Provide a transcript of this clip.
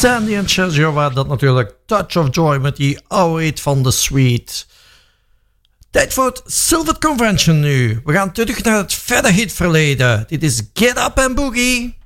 Sandy en Chazova, dat natuurlijk Touch of Joy met die oude hit van The Sweet. Tijd voor het Silver Convention nu. We gaan terug naar het verre hitverleden. Dit is Get Up and Boogie.